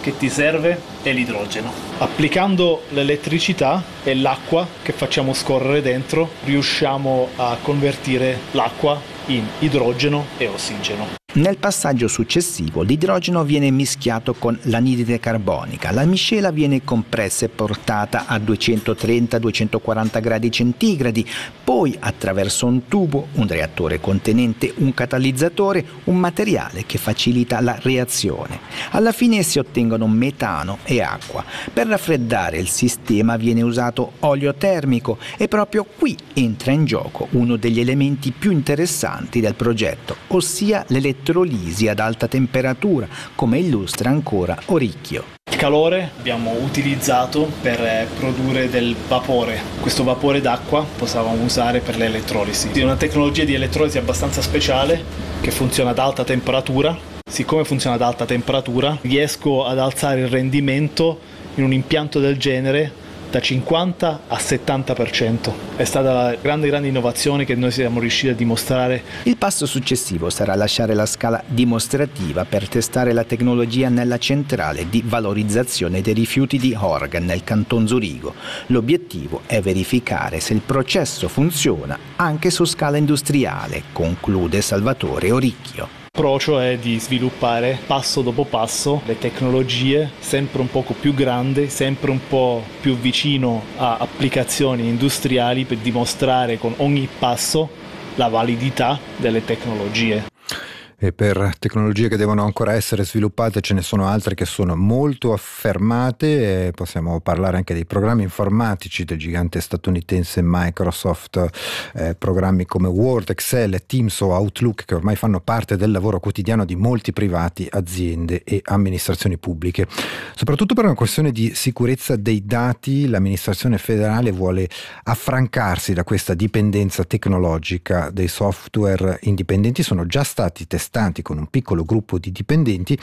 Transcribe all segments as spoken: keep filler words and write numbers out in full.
che ti serve è l'idrogeno. Applicando l'elettricità e l'acqua che facciamo scorrere dentro, riusciamo a convertire l'acqua in idrogeno e ossigeno. Nel passaggio successivo l'idrogeno viene mischiato con l'anidride carbonica, la miscela viene compressa e portata a duecentotrenta duecentoquaranta gradi centigradi, poi attraverso un tubo, un reattore contenente un catalizzatore, un materiale che facilita la reazione. Alla fine si ottengono metano e acqua. Per raffreddare il sistema viene usato olio termico e proprio qui entra in gioco uno degli elementi più interessanti del progetto, ossia l'elettricità elettrolisi ad alta temperatura, come illustra ancora Oricchio. Il calore abbiamo utilizzato per produrre del vapore. Questo vapore d'acqua possiamo usare per l'elettrolisi. È una tecnologia di elettrolisi abbastanza speciale che funziona ad alta temperatura. Siccome funziona ad alta temperatura, riesco ad alzare il rendimento in un impianto del genere da cinquanta a settanta per cento. È stata la grande grande innovazione che noi siamo riusciti a dimostrare. Il passo successivo sarà lasciare la scala dimostrativa per testare la tecnologia nella centrale di valorizzazione dei rifiuti di Horgen nel canton Zurigo. L'obiettivo è verificare se il processo funziona anche su scala industriale, conclude Salvatore Oricchio. L'approccio è di sviluppare passo dopo passo le tecnologie sempre un poco più grandi, sempre un po' più vicino a applicazioni industriali per dimostrare con ogni passo la validità delle tecnologie. E per tecnologie che devono ancora essere sviluppate ce ne sono altre che sono molto affermate, e possiamo parlare anche dei programmi informatici del gigante statunitense Microsoft, eh, programmi come Word, Excel, Teams o Outlook che ormai fanno parte del lavoro quotidiano di molti privati, aziende e amministrazioni pubbliche. Soprattutto per una questione di sicurezza dei dati, l'amministrazione federale vuole affrancarsi da questa dipendenza tecnologica. Dei software indipendenti sono già stati testati con un piccolo gruppo di dipendenti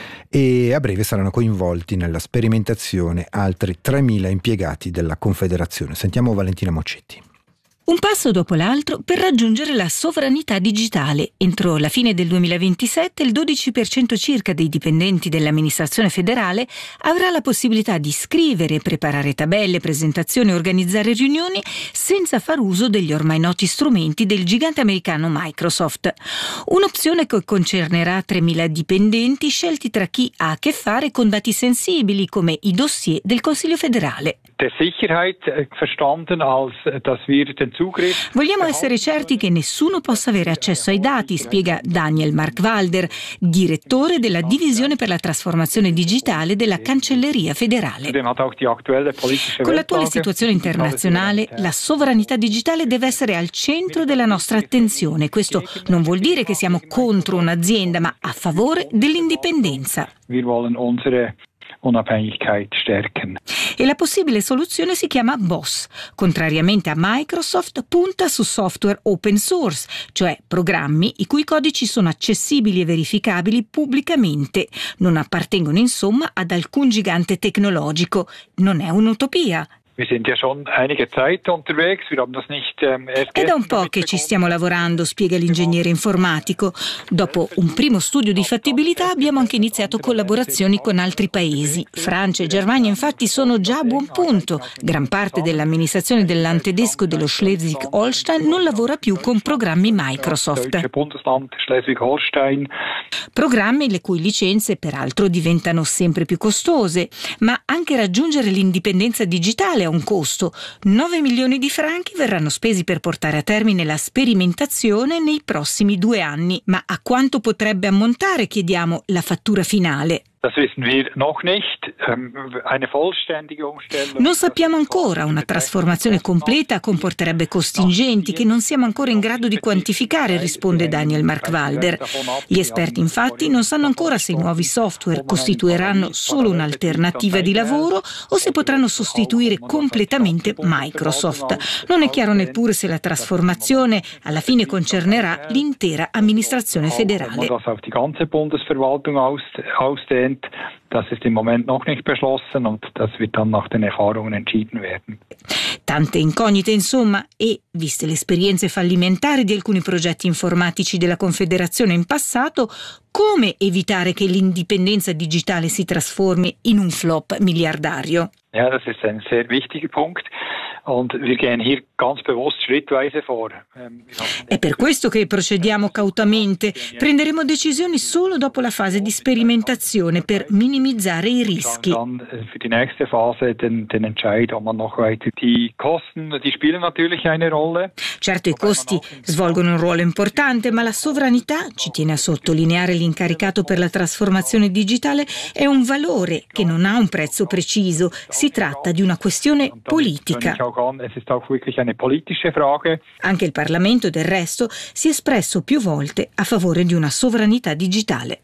e a breve saranno coinvolti nella sperimentazione altri tremila impiegati della Confederazione. Sentiamo Valentina Moccetti. Un passo dopo l'altro per raggiungere la sovranità digitale. Entro la fine del duemilaventisette il dodici per cento circa dei dipendenti dell'amministrazione federale avrà la possibilità di scrivere, preparare tabelle, presentazioni e organizzare riunioni senza far uso degli ormai noti strumenti del gigante americano Microsoft. Un'opzione che concernerà tremila dipendenti scelti tra chi ha a che fare con dati sensibili come i dossier del Consiglio federale. Der Sicherheit verstanden als dass wir den Zugriff. Vogliamo essere certi che nessuno possa avere accesso ai dati, spiega Daniel Markwalder, direttore della divisione per la trasformazione digitale della Cancelleria federale. Con l'attuale situazione internazionale, la sovranità digitale deve essere al centro della nostra attenzione. Questo non vuol dire che siamo contro un'azienda, ma a favore dell'indipendenza. Wir wollen unsere Unabhängigkeit stärken. E la possibile soluzione si chiama B O S. Contrariamente a Microsoft, punta su software open source, cioè programmi i cui codici sono accessibili e verificabili pubblicamente. Non appartengono insomma ad alcun gigante tecnologico. Non è un'utopia. Wir sind ja schon einige Zeit unterwegs, wir haben das nicht ähm, erst È da un po' che ci stiamo lavorando, spiega l'ingegnere informatico. Dopo un primo studio di fattibilità abbiamo anche iniziato collaborazioni con altri paesi. Francia e Germania infatti sono già a buon punto. Gran parte dell'amministrazione del Land tedesco dello Schleswig-Holstein non lavora più con programmi Microsoft. Programmi le cui licenze peraltro diventano sempre più costose, ma anche raggiungere l'indipendenza digitale ha un costo. nove milioni di franchi verranno spesi per portare a termine la sperimentazione nei prossimi due anni. Ma a quanto potrebbe ammontare, chiediamo, la fattura finale? Non sappiamo ancora. Una trasformazione completa comporterebbe costi ingenti che non siamo ancora in grado di quantificare, risponde Daniel Markwalder. Gli esperti infatti non sanno ancora se i nuovi software costituiranno solo un'alternativa di lavoro o se potranno sostituire completamente Microsoft. Non è chiaro neppure se la trasformazione alla fine concernerà l'intera amministrazione federale. Prozent. Das ist im Moment noch nicht beschlossen und das wird dann nach den Erfahrungen entschieden werden. Tante incognite insomma e, viste le esperienze fallimentari di alcuni progetti informatici della Confederazione in passato, come evitare che l'indipendenza digitale si trasformi in un flop miliardario? Ja, das ist ein sehr wichtiger Punkt. Und wir gehen hier ganz bewusst schrittweise vor. È per questo che procediamo cautamente. Prenderemo decisioni solo dopo la fase di sperimentazione per minimizzare i rischi. Dann für die nächste Phase den, den Entscheid, ob man noch weiter. Die Kosten, die spielen natürlich eine Rolle. Certo, i costi svolgono un ruolo importante, ma la sovranità, ci tiene a sottolineare l'incaricato per la trasformazione digitale, è un valore che non ha un prezzo preciso. Si tratta di una questione politica. Anche il Parlamento, del resto, si è espresso più volte a favore di una sovranità digitale.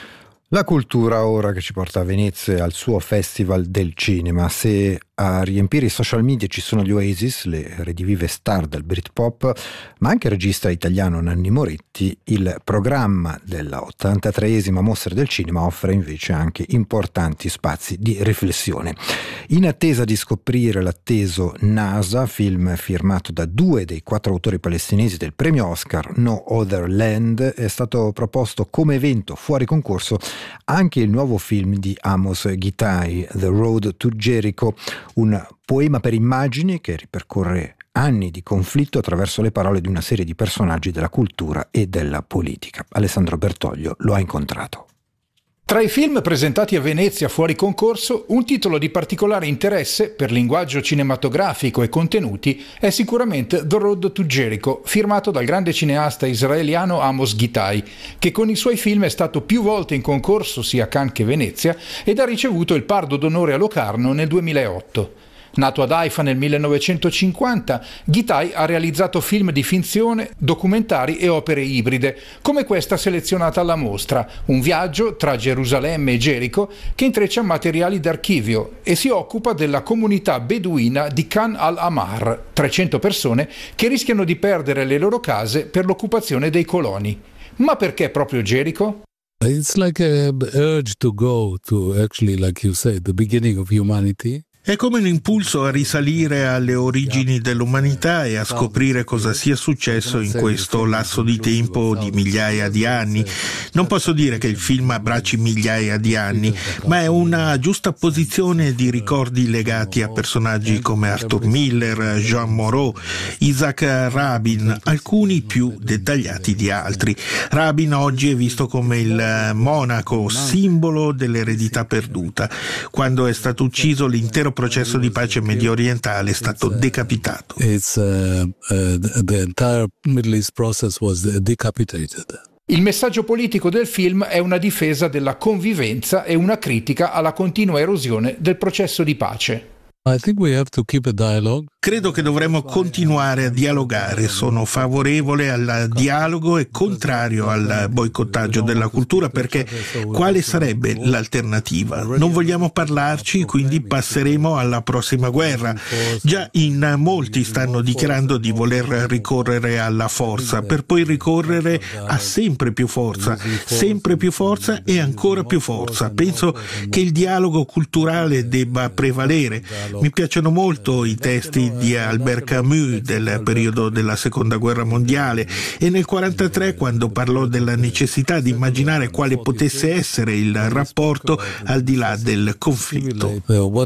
La cultura ora che ci porta a Venezia e al suo Festival del Cinema. Se a riempire i social media ci sono gli Oasis, le redivive star del Britpop, ma anche il regista italiano Nanni Moretti, il programma della ottantatreesima Mostra del Cinema offre invece anche importanti spazi di riflessione. In attesa di scoprire l'atteso NASA, film firmato da due dei quattro autori palestinesi del premio Oscar, No Other Land, è stato proposto come evento fuori concorso anche il nuovo film di Amos Gitaï, The Road to Jericho, un poema per immagini che ripercorre anni di conflitto attraverso le parole di una serie di personaggi della cultura e della politica. Alessandro Bertoglio lo ha incontrato. Tra i film presentati a Venezia fuori concorso, un titolo di particolare interesse per linguaggio cinematografico e contenuti è sicuramente The Road to Jericho, firmato dal grande cineasta israeliano Amos Gitaï, che con i suoi film è stato più volte in concorso sia a Cannes che Venezia ed ha ricevuto il Pardo d'Onore a Locarno nel duemilaotto. Nato ad Haifa nel millenovecentocinquanta, Gitaï ha realizzato film di finzione, documentari e opere ibride, come questa selezionata alla mostra, un viaggio tra Gerusalemme e Gerico che intreccia materiali d'archivio e si occupa della comunità beduina di Khan al-Ahmar, trecento persone che rischiano di perdere le loro case per l'occupazione dei coloni. Ma perché proprio Gerico? It's like a urge to go to actually, like you said, the beginning of humanity. È come un impulso a risalire alle origini dell'umanità e a scoprire cosa sia successo in questo lasso di tempo di migliaia di anni. Non posso dire che il film abbracci migliaia di anni, ma è una giusta posizione di ricordi legati a personaggi come Arthur Miller, Jean Moreau, Isaac Rabin, alcuni più dettagliati di altri. Rabin oggi è visto come il monaco, simbolo dell'eredità perduta. Quando è stato ucciso, l'intero processo di pace medio orientale è stato decapitato. It's, uh, uh, the entire Middle East process was decapitated. Il messaggio politico del film è una difesa della convivenza e una critica alla continua erosione del processo di pace. I think we have to keep a dialogue. Credo che dovremmo continuare a dialogare. Sono favorevole al dialogo e contrario al boicottaggio della cultura, perché quale sarebbe l'alternativa? Non vogliamo parlarci, quindi passeremo alla prossima guerra. Già in molti stanno dichiarando di voler ricorrere alla forza, per poi ricorrere a sempre più forza, sempre più forza e ancora più forza. Penso che il dialogo culturale debba prevalere. Mi piacciono molto i testi di Albert Camus del periodo della Seconda Guerra Mondiale e nel quarantatré, quando parlò della necessità di immaginare quale potesse essere il rapporto al di là del conflitto.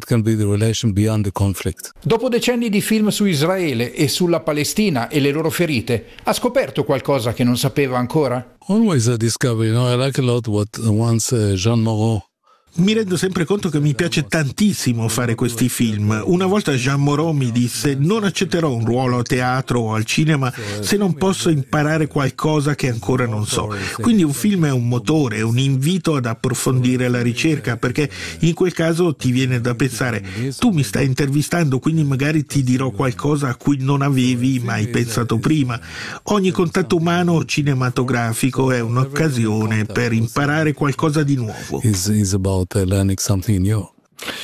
Dopo decenni di film su Israele e sulla Palestina e le loro ferite, ha scoperto qualcosa che non sapeva ancora? Always a discovery, you know, I like a lot what once uh, Jean Moreau. Mi rendo sempre conto che mi piace tantissimo fare questi film. Una volta Jean Moreau mi disse: non accetterò un ruolo a teatro o al cinema se non posso imparare qualcosa che ancora non so. Quindi un film è un motore, un invito ad approfondire la ricerca, perché in quel caso ti viene da pensare: tu mi stai intervistando, quindi magari ti dirò qualcosa a cui non avevi mai pensato prima. Ogni contatto umano cinematografico è un'occasione per imparare qualcosa di nuovo. Is, is about learning something new.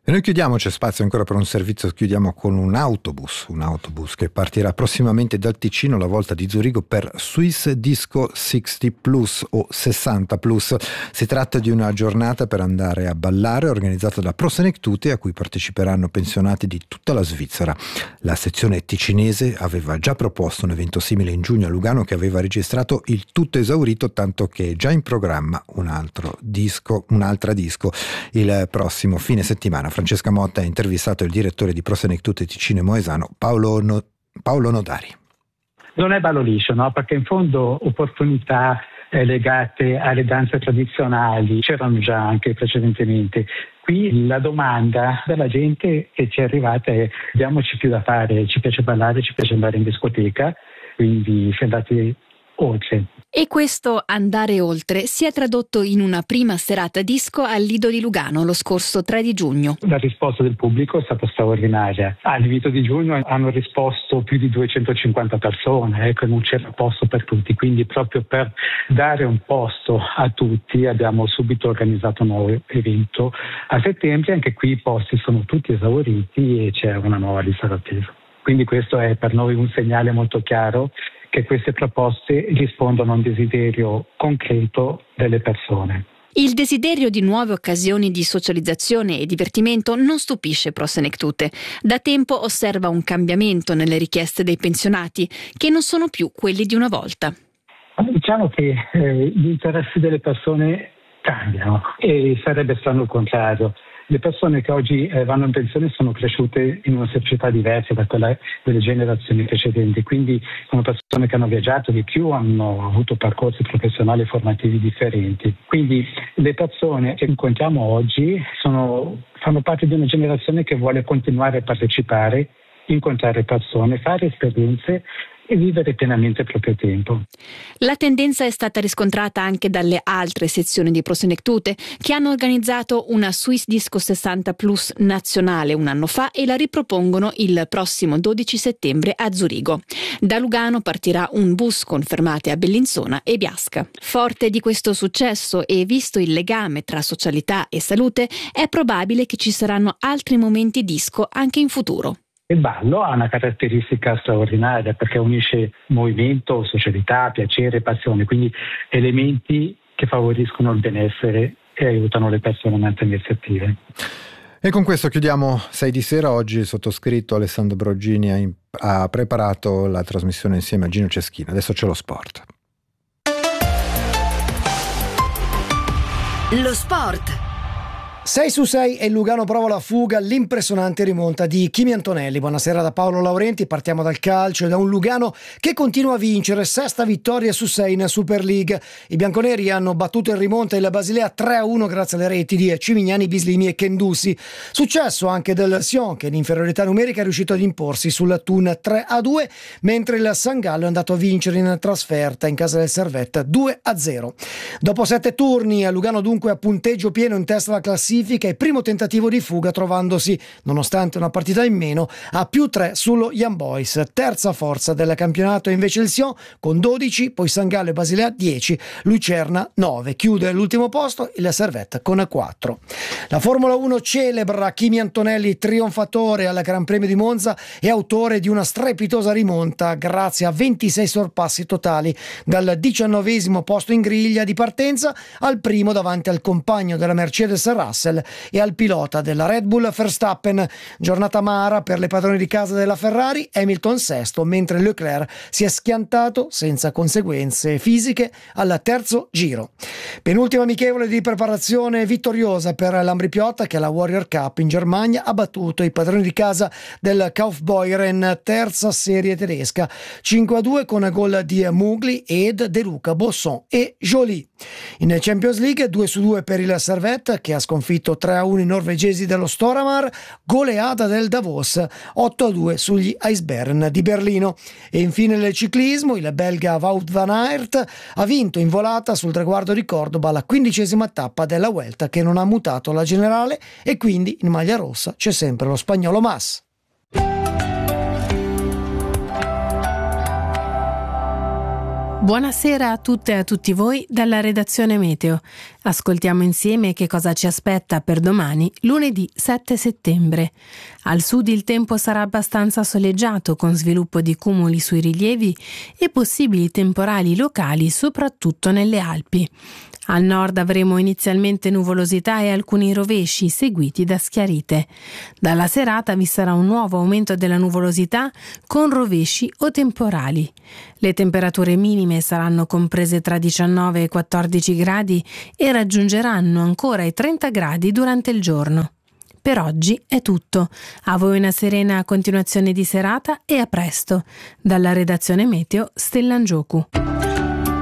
E noi chiudiamo, c'è spazio ancora per un servizio, chiudiamo con un autobus, un autobus che partirà prossimamente dal Ticino, la volta di Zurigo, per Swiss Disco sessanta plus o sessanta plus. Si tratta di una giornata per andare a ballare organizzata da Pro Senectute, a cui parteciperanno pensionati di tutta la Svizzera. La sezione ticinese aveva già proposto un evento simile in giugno a Lugano, che aveva registrato il tutto esaurito, tanto che è già in programma un altro disco, un'altra disco il prossimo fine settimana. Francesca Motta ha intervistato il direttore di Pro Senectute Ticino e Moesano, Paolo, no, Paolo Nodari. Non è ballo liscio, no? Perché in fondo opportunità eh, legate alle danze tradizionali c'erano già anche precedentemente. Qui la domanda della gente che ci è arrivata è: diamoci più da fare, ci piace ballare, ci piace andare in discoteca, quindi si è andati oltre. E questo andare oltre si è tradotto in una prima serata disco al Lido di Lugano lo scorso tre di giugno. La risposta del pubblico è stata straordinaria. Al Lido di giugno hanno risposto più di duecentocinquanta persone, ecco, non c'era posto per tutti, quindi proprio per dare un posto a tutti abbiamo subito organizzato un nuovo evento a settembre. Anche qui i posti sono tutti esauriti e c'è una nuova lista d'attesa. Quindi questo è per noi un segnale molto chiaro che queste proposte rispondono a un desiderio concreto delle persone. Il desiderio di nuove occasioni di socializzazione e divertimento non stupisce Pro Senectute. Da tempo osserva un cambiamento nelle richieste dei pensionati, che non sono più quelli di una volta. Diciamo che eh, gli interessi delle persone cambiano e sarebbe strano il contrario. Le persone che oggi eh, vanno in pensione sono cresciute in una società diversa da quella delle generazioni precedenti, quindi sono persone che hanno viaggiato di più, hanno avuto percorsi professionali e formativi differenti. Quindi le persone che incontriamo oggi sono, fanno parte di una generazione che vuole continuare a partecipare, incontrare persone, fare esperienze e vivere pienamente il proprio tempo. La tendenza è stata riscontrata anche dalle altre sezioni di Pro Senectute, che hanno organizzato una Swiss Disco sessanta plus nazionale un anno fa e la ripropongono il prossimo dodici settembre a Zurigo. Da Lugano partirà un bus con fermate a Bellinzona e Biasca. Forte di questo successo e visto il legame tra socialità e salute, è probabile che ci saranno altri momenti disco anche in futuro. Il ballo ha una caratteristica straordinaria perché unisce movimento, socialità, piacere, passione, quindi elementi che favoriscono il benessere e aiutano le persone a mantenersi attive. E con questo chiudiamo sei di sera. Oggi il sottoscritto Alessandro Brogini ha, in, ha preparato la trasmissione insieme a Gino Ceschino. Adesso c'è lo sport. Lo sport. sei su sei e Lugano prova la fuga, l'impressionante rimonta di Kimi Antonelli. Buonasera da Paolo Laurenti, partiamo dal calcio e da un Lugano che continua a vincere, sesta vittoria su sei in Super League. I bianconeri hanno battuto in rimonta il Basilea tre a uno grazie alle reti di Cimignani, Bislimi e Kendusi. Successo anche del Sion, che in inferiorità numerica è riuscito ad imporsi sul Thun tre a due, mentre il San Gallo è andato a vincere in trasferta in casa del Servette due a zero. Dopo sette turni, a Lugano dunque a punteggio pieno in testa alla classifica e primo tentativo di fuga, trovandosi, nonostante una partita in meno, a più tre sullo Young Boys. Terza forza del campionato invece il Sion con dodici, poi San Gallo e Basilea dieci, Lucerna nove. Chiude l'ultimo posto il Servette con quattro. La Formula uno celebra Kimi Antonelli trionfatore al Gran Premio di Monza e autore di una strepitosa rimonta grazie a ventisei sorpassi totali, dal diciannovesimo posto in griglia di partenza al primo davanti al compagno della Mercedes Russell e al pilota della Red Bull Verstappen. Giornata amara per le padrone di casa della Ferrari, Hamilton sesto, mentre Leclerc si è schiantato senza conseguenze fisiche al terzo giro. Penultima amichevole di preparazione vittoriosa per l'Ambrì-Piotta, che alla Warrior Cup in Germania ha battuto i padroni di casa del Kaufbeuren, terza serie tedesca, cinque a due con gol di Mugli ed De Luca, Bosson e Joly. In Champions League due su due per il Servette, che ha sconfitto tre a uno i norvegesi dello Storhamar, goleata del Davos otto a due sugli Eisbären di Berlino. E infine nel ciclismo il belga Wout van Aert ha vinto in volata sul traguardo di Cordoba la quindicesima tappa della Vuelta, che non ha mutato la generale, e quindi in maglia rossa c'è sempre lo spagnolo Mas. Buonasera a tutte e a tutti voi dalla redazione Meteo. Ascoltiamo insieme che cosa ci aspetta per domani, lunedì sette settembre. Al sud il tempo sarà abbastanza soleggiato con sviluppo di cumuli sui rilievi e possibili temporali locali soprattutto nelle Alpi. Al nord avremo inizialmente nuvolosità e alcuni rovesci seguiti da schiarite. Dalla serata vi sarà un nuovo aumento della nuvolosità con rovesci o temporali. Le temperature minime saranno comprese tra diciannove e quattordici gradi e raggiungeranno ancora i trenta gradi durante il giorno. Per oggi è tutto. A voi una serena continuazione di serata e a presto. Dalla redazione Meteo, Stellan Giocu.